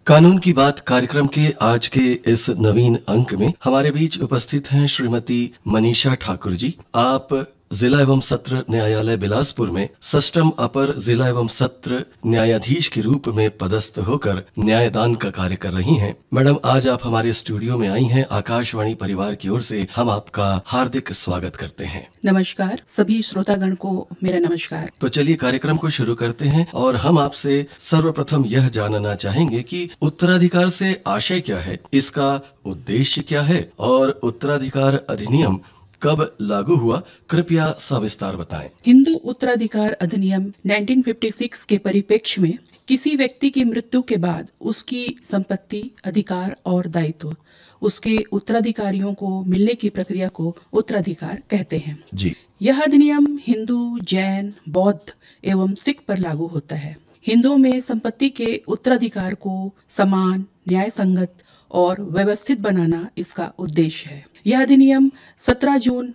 कानून की बात कार्यक्रम के आज के इस नवीन अंक में हमारे बीच उपस्थित हैं श्रीमती मनीषा ठाकुर जी। आप जिला एवं सत्र न्यायालय बिलासपुर में सस्टम अपर जिला एवं सत्र न्यायाधीश के रूप में पदस्थ होकर न्यायदान का कार्य कर रही हैं। मैडम, आज आप हमारे स्टूडियो में आई हैं। आकाशवाणी परिवार की ओर से हम आपका हार्दिक स्वागत करते हैं। नमस्कार, सभी श्रोतागण को मेरा नमस्कार। तो चलिए कार्यक्रम को शुरू करते हैं और हम आपसे सर्वप्रथम यह जानना चाहेंगे कि उत्तराधिकार से आशय क्या है, इसका उद्देश्य क्या है और उत्तराधिकार अधिनियम कब लागू हुआ, कृपया सविस्तार बताएं। हिंदू उत्तराधिकार अधिनियम 1956 के परिप्रेक्ष्य में किसी व्यक्ति की मृत्यु के बाद उसकी संपत्ति, अधिकार और दायित्व उसके उत्तराधिकारियों को मिलने की प्रक्रिया को उत्तराधिकार कहते हैं। जी। यह अधिनियम हिंदू, जैन, बौद्ध एवं सिख पर लागू होता है। हिंदुओं में संपत्ति के उत्तराधिकार को समान, न्याय संगत और व्यवस्थित बनाना इसका उद्देश्य है। यह अधिनियम 17 जून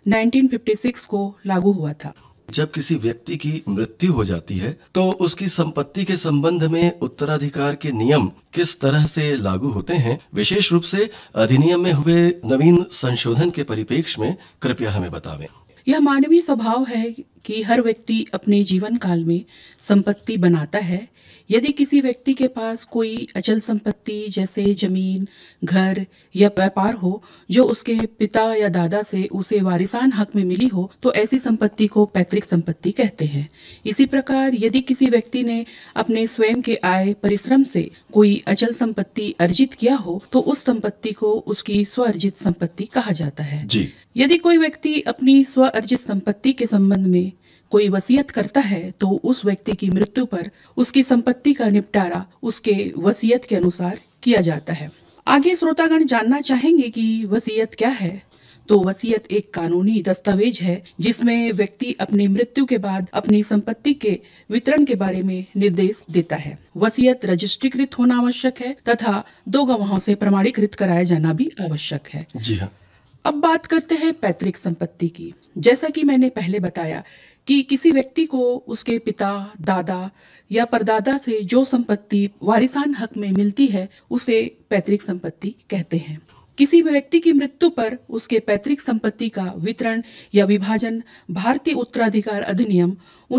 1956 को लागू हुआ था। जब किसी व्यक्ति की मृत्यु हो जाती है तो उसकी संपत्ति के संबंध में उत्तराधिकार के नियम किस तरह से लागू होते हैं, विशेष रूप से अधिनियम में हुए नवीन संशोधन के परिप्रेक्ष्य में कृपया हमें बतावें। यह मानवीय स्वभाव है कि हर व्यक्ति अपने जीवन काल में संपत्ति बनाता है। यदि किसी व्यक्ति के पास कोई अचल संपत्ति जैसे जमीन, घर या व्यापार हो जो उसके पिता या दादा से उसे वारिसान हक में मिली हो, तो ऐसी संपत्ति को पैतृक संपत्ति कहते हैं। इसी प्रकार यदि किसी व्यक्ति ने अपने स्वयं के आय परिश्रम से कोई अचल संपत्ति अर्जित किया हो तो उस संपत्ति को उसकी स्वअर्जित संपत्ति कहा जाता है। जी। यदि कोई व्यक्ति अपनी स्वअर्जित संपत्ति के संबंध में कोई वसीयत करता है तो उस व्यक्ति की मृत्यु पर उसकी संपत्ति का निपटारा उसके वसीयत के अनुसार किया जाता है। आगे श्रोतागण जानना चाहेंगे कि वसीयत क्या है। तो वसीयत एक कानूनी दस्तावेज है जिसमें व्यक्ति अपनी मृत्यु के बाद अपनी संपत्ति के वितरण के बारे में निर्देश देता है। वसीयत रजिस्ट्रीकृत होना आवश्यक है तथा 2 गवाहों से प्रमाणीकृत कराया जाना भी आवश्यक है। जी हाँ। अब बात करते हैं पैतृक संपत्ति की। जैसा कि मैंने पहले बताया कि किसी व्यक्ति को उसके पिता, दादा या परदादा से जो संपत्ति वारिसान हक में मिलती है उसे पैतृक संपत्ति कहते हैं। किसी व्यक्ति की मृत्यु पर उसके पैतृक संपत्ति का वितरण या विभाजन भारतीय उत्तराधिकार अधिनियम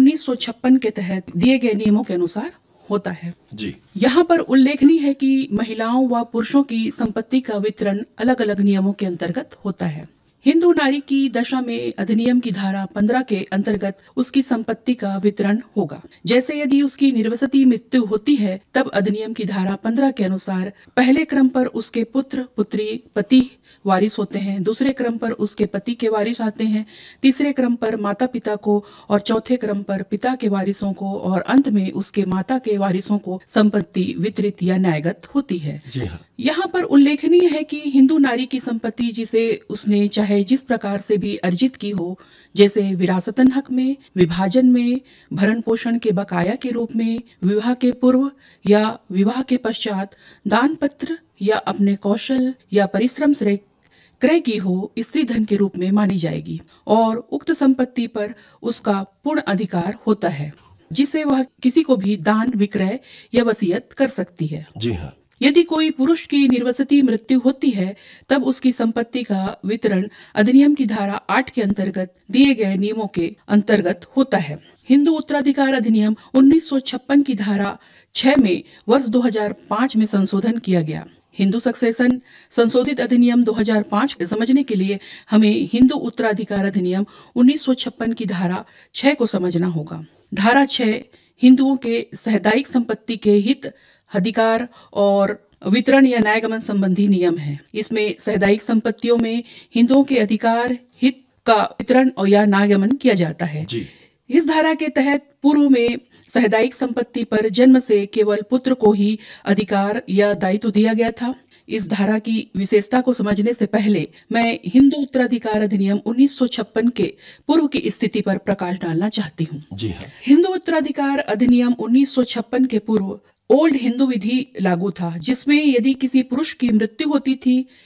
1956 के तहत दिए गए नियमों के अनुसार होता है। जी। यहाँ पर उल्लेखनीय है कि महिलाओं व पुरुषों की संपत्ति का वितरण अलग अलग नियमों के अंतर्गत होता है। हिंदू नारी की दशा में अधिनियम की धारा 15 के अंतर्गत उसकी संपत्ति का वितरण होगा। जैसे यदि उसकी निर्वसती मृत्यु होती है तब अधिनियम की धारा 15 के अनुसार पहले क्रम पर उसके पुत्र, पुत्री, पति वारिस होते हैं, दूसरे क्रम पर उसके पति के वारिस आते हैं, तीसरे क्रम पर माता पिता को और चौथे क्रम पर पिता के वारिसों को और अंत में उसके माता के वारिसों को संपत्ति वितरित या न्यायगत होती है। जी हाँ। यहाँ पर उल्लेखनीय है कि हिंदू नारी की संपत्ति जिसे उसने चाहे जिस प्रकार से भी अर्जित की हो, जैसे विरासतन हक में, विभाजन में, भरण पोषण के बकाया के रूप में, विवाह के पूर्व या विवाह के पश्चात, दान पत्र या अपने कौशल या परिश्रम से क्रय की हो, स्त्री धन के रूप में मानी जाएगी और उक्त संपत्ति पर उसका पूर्ण अधिकार होता है जिसे वह किसी को भी दान, विक्रय या वसीयत कर सकती है। जी हाँ। यदि कोई पुरुष की निर्वसती मृत्यु होती है तब उसकी संपत्ति का वितरण अधिनियम की धारा 8 के अंतर्गत दिए गए नियमों के अंतर्गत होता है। हिंदू उत्तराधिकार अधिनियम 1956 की धारा 6 में वर्ष 2005 में संशोधन किया गया। हिंदू सक्सेशन संशोधित अधिनियम 2005 समझने के लिए हमें हिंदू उत्तराधिकार अधिनियम 1956 की धारा 6 को समझना होगा। धारा 6 हिंदुओं के सामुदायिक संपत्ति के हित, अधिकार और वितरण या न्यायगमन संबंधी नियम है। इसमें सामुदायिक संपत्तियों में हिंदुओं के अधिकार, हित का वितरण और या न्यायगमन किया जाता है। जी। इस धारा के तहत पूर्व में सामुदायिक संपत्ति पर जन्म से केवल पुत्र को ही अधिकार या दायित्व दिया गया था। इस धारा की विशेषता को समझने से पहले मैं हिंदू उत्तराधिकार अधिनियम 1956 के पूर्व की स्थिति पर प्रकाश डालना चाहती हूँ। जी हाँ। हिंदू उत्तराधिकार अधिनियम 1956 के पूर्व ओल्ड हिंदू विधि लागू था जिसमें यदि किसी पुरुष की मृत्यु होती थी